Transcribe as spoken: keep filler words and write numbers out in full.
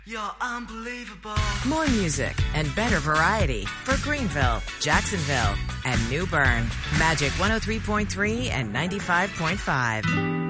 You're unbelievable. More music and better variety for Greenville, Jacksonville, and New Bern. Magic one oh three point three and ninety-five point five.